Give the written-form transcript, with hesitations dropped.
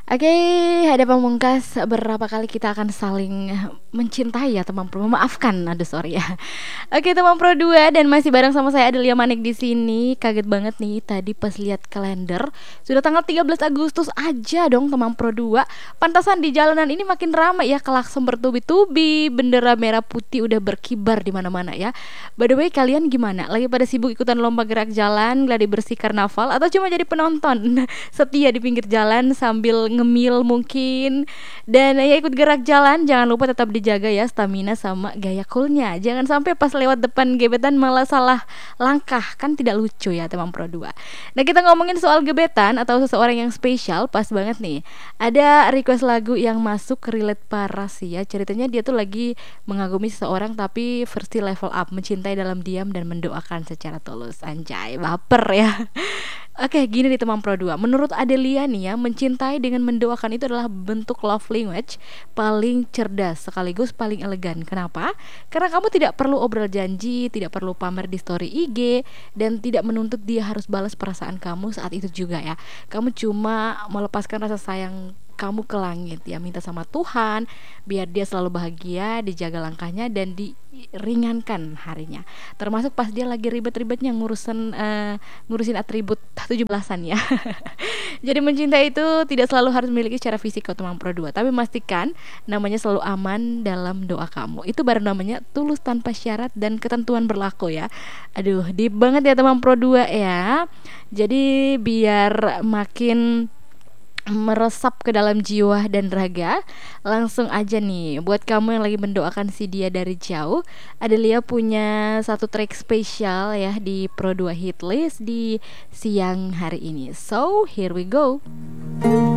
Oke, ada pamungkas berapa kali kita akan saling mencintai ya teman pro, memaafkan, aduh sorry ya. Oke teman pro 2 dan masih bareng sama saya Adelia Manik di sini. Kaget banget nih tadi pas lihat kalender sudah tanggal 13 Agustus aja dong teman pro 2. Pantasan di jalanan ini makin ramai ya, klakson bertubi-tubi, bendera merah putih udah berkibar di mana-mana ya. By the way kalian gimana? Lagi pada sibuk ikutan lomba gerak jalan, gladi bersih karnaval atau cuma jadi penonton setia di pinggir jalan sambil ngemil mungkin. Dan ya ikut gerak jalan, jangan lupa tetap dijaga ya stamina sama gaya coolnya. Jangan sampai pas lewat depan gebetan malah salah langkah, kan tidak lucu ya teman pro 2. Nah kita ngomongin soal gebetan atau seseorang yang spesial, pas banget nih. Ada request lagu yang masuk relate parah sih ya. Ceritanya dia tuh lagi mengagumi seseorang tapi versi level up, mencintai dalam diam dan mendoakan secara tulus. Anjay, baper ya. Oke, gini nih teman Pro 2. Menurut Adelia nih ya, mencintai dengan mendoakan itu adalah bentuk love language paling cerdas sekaligus paling elegan. Kenapa? Karena kamu tidak perlu obrol janji, tidak perlu pamer di story IG, dan tidak menuntut dia harus balas perasaan kamu saat itu juga ya. Kamu cuma melepaskan rasa sayang kamu ke langit ya, minta sama Tuhan biar dia selalu bahagia, dijaga langkahnya dan diringankan harinya. Termasuk pas dia lagi ribet-ribetnya ngurusin atribut 17-an ya. Jadi mencintai itu tidak selalu harus memiliki secara fisik kau teman pro 2, tapi pastikan namanya selalu aman dalam doa kamu. Itu baru namanya tulus tanpa syarat dan ketentuan berlaku ya. Aduh, deep banget ya teman pro 2 ya. Jadi biar makin meresap ke dalam jiwa dan raga, langsung aja nih buat kamu yang lagi mendoakan si dia dari jauh, Adelia punya satu track spesial ya di Pro 2 Hit List di siang hari ini. So here we go.